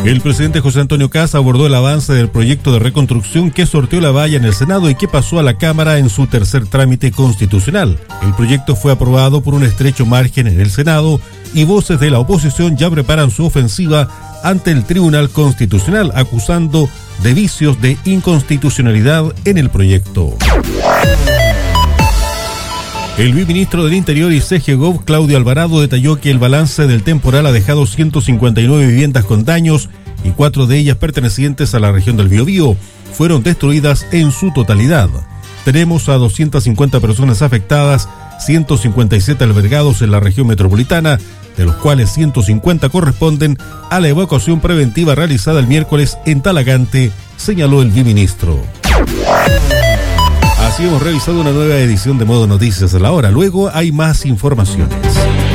El presidente José Antonio Kast abordó el avance del proyecto de reconstrucción que sorteó la valla en el Senado y que pasó a la Cámara en su tercer trámite constitucional. El proyecto fue aprobado por un estrecho margen en el Senado y voces de la oposición ya preparan su ofensiva ante el Tribunal Constitucional, acusando de vicios de inconstitucionalidad en el proyecto. El viceministro del Interior y CGGOV, Claudio Alvarado, detalló que el balance del temporal ha dejado 159 viviendas con daños y 4 de ellas pertenecientes a la región del Biobío fueron destruidas en su totalidad. Tenemos a 250 personas afectadas, 157 albergados en la región metropolitana, de los cuales 150 corresponden a la evacuación preventiva realizada el miércoles en Talagante, señaló el viceministro. Así hemos revisado una nueva edición de Modo Noticias a la hora. Luego hay más informaciones.